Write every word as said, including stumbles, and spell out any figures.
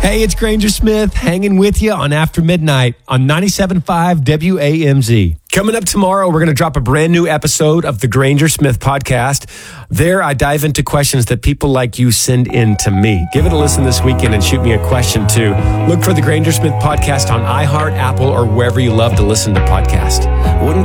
Hey, it's Granger Smith hanging with you on After Midnight on ninety-seven point five W A M Z. Coming up tomorrow, we're going to drop a brand new episode of the Granger Smith podcast. There, I dive into questions that people like you send in to me. Give it a listen this weekend and shoot me a question too. Look for the Granger Smith podcast on iHeart, Apple, or wherever you love to listen to podcasts. Wouldn't